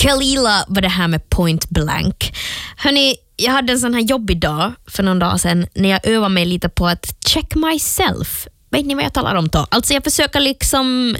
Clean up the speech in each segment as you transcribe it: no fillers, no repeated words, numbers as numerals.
Kalila var det här med Point Blank. Hörni, jag hade en sån här jobbig dag för någon dag sedan när jag övade mig lite på att check myself. Vet ni vad jag talar om då? Alltså jag försöker liksom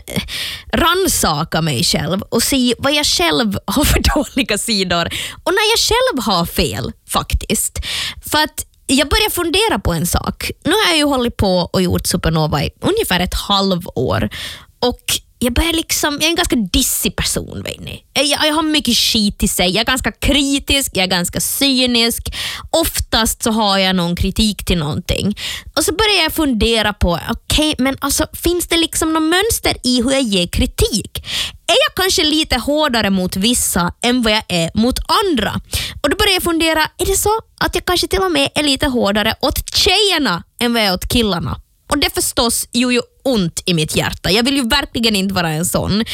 rannsaka mig själv och se vad jag själv har för dåliga sidor och när jag själv har fel faktiskt. För att jag börjar fundera på en sak. Nu har jag ju hållit på och gjort Supernova i ungefär ett halvår och jag är en ganska dissig person, vet ni. Jag har mycket skit i sig. Jag är ganska kritisk, jag är ganska cynisk. Oftast så har jag någon kritik till någonting. Och så börjar jag fundera på, men alltså finns det liksom någon mönster i hur jag ger kritik? Är jag kanske lite hårdare mot vissa än vad jag är mot andra? Och då börjar jag fundera, är det så att jag kanske till och med är lite hårdare åt tjejerna än vad jag är åt killarna? Och det förstås gör ju ont i mitt hjärta. Jag vill ju verkligen inte vara en sån.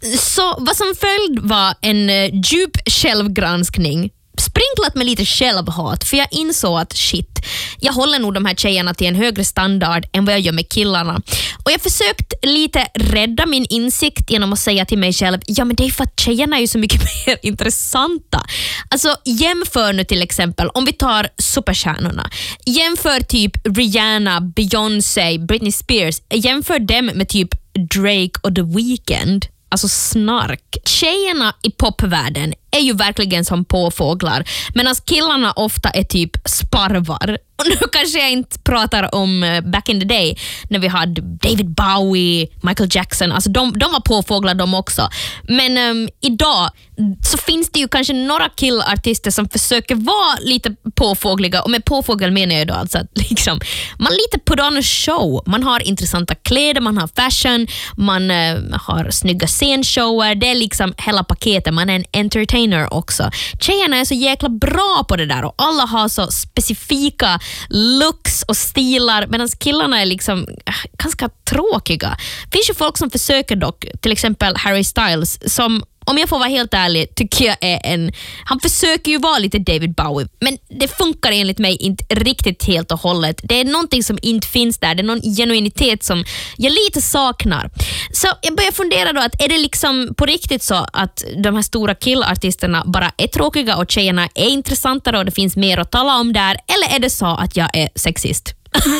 Så vad som följde var en djup självgranskning. Sprinklat med lite självhat. För jag insåg att jag håller nog de här tjejerna till en högre standard än vad jag gör med killarna. Och jag försökt lite rädda min insikt genom att säga till mig själv, ja men det är för att tjejerna är ju så mycket mer intressanta. Alltså jämför nu till exempel, om vi tar superstjärnorna. Jämför typ Rihanna, Beyoncé, Britney Spears. Jämför dem med typ Drake och The Weeknd. Alltså snark. Tjejerna i popvärlden är ju verkligen som påfåglar, medan killarna ofta är typ sparvar. Och nu kanske jag inte pratar om back in the day när vi hade David Bowie, Michael Jackson. Alltså de var påfåglar de också. Men idag så finns det ju kanske några killartister som försöker vara lite påfågliga. Och med påfågel menar jag då alltså att liksom, man lite put on a show. Man har intressanta kläder, man har fashion, man har snygga scenshower. Det är liksom hela paketet. Man är en entertainer också. Tjejerna är så jäkla bra på det där och alla har så specifika looks och stilar, medan killarna är liksom ganska tråkiga. Det finns ju folk som försöker dock, till exempel Harry Styles, som om jag får vara helt ärlig tycker jag är han försöker ju vara lite David Bowie, men det funkar enligt mig inte riktigt helt och hållet. Det är någonting som inte finns där. Det är någon genuinitet som jag lite saknar. Så jag börjar fundera då att är det liksom på riktigt så att de här stora killartisterna bara är tråkiga och tjejerna är intressantare och det finns mer att tala om där, eller är det så att jag är sexist?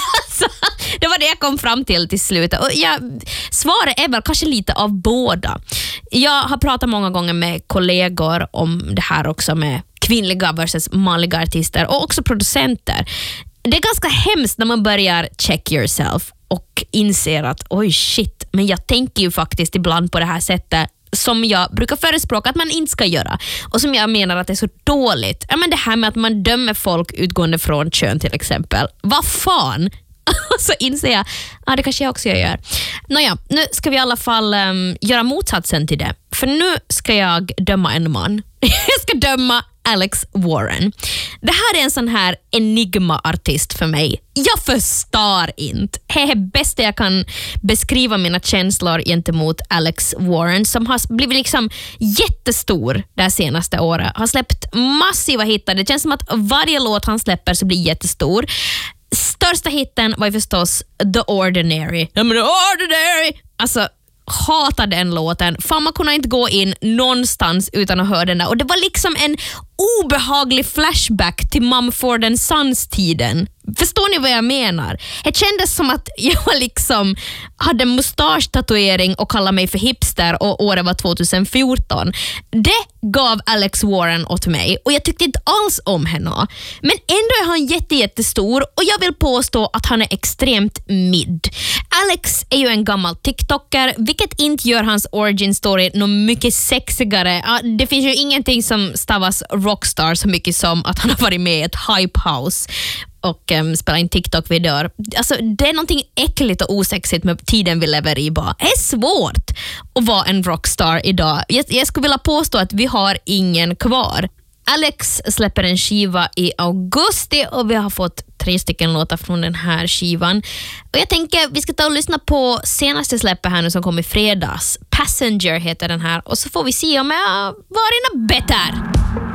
Det var det jag kom fram till slut. Och svaret är väl kanske lite av båda. Jag har pratat många gånger med kollegor om det här också med kvinnliga versus manliga artister och också producenter. Det är ganska hemskt när man börjar check yourself och inser att men jag tänker ju faktiskt ibland på det här sättet som jag brukar förespråka att man inte ska göra. Och som jag menar att det är så dåligt. Ja, men det här med att man dömer folk utgående från kön till exempel. Vad fan? Så inser jag, det kanske jag också gör. Nåja, nu ska vi i alla fall göra motsatsen till det. För nu ska jag döma en man. Jag ska döma Alex Warren. Det här är en sån här enigma-artist för mig. Jag förstår inte. Det är det bästa jag kan beskriva mina känslor gentemot Alex Warren, som har blivit liksom jättestor det senaste året. Har släppt massiva hittar. Det känns som att varje låt han släpper så blir jättestor. Största hitten var ju förstås The Ordinary. The Ordinary! Alltså, hatar den låten. Fan, man kunde inte gå in någonstans utan att höra den där. Och det var liksom en obehaglig flashback till Mumford & Sons-tiden. Förstår ni vad jag menar? Det kändes som att jag liksom hade mustasch-tatuering och kallade mig för hipster och året var 2014. Det gav Alex Warren åt mig och jag tyckte inte alls om henne. Men ändå är han jättestor och jag vill påstå att han är extremt mid. Alex är ju en gammal TikToker, vilket inte gör hans origin story något mycket sexigare. Det finns ju ingenting som stavas rockstar så mycket som att han har varit med i ett hype house och spela in TikTok-videor. Alltså, det är någonting äckligt och osexigt med tiden vi lever i bara. Det är svårt att vara en rockstar idag. Jag skulle vilja påstå att vi har ingen kvar. Alex släpper en skiva i augusti och vi har fått 3 stycken låtar från den här skivan. Och jag tänker vi ska ta och lyssna på senaste släppet här nu som kom i fredags. Passenger heter den här och så får vi se om jag var något bättre.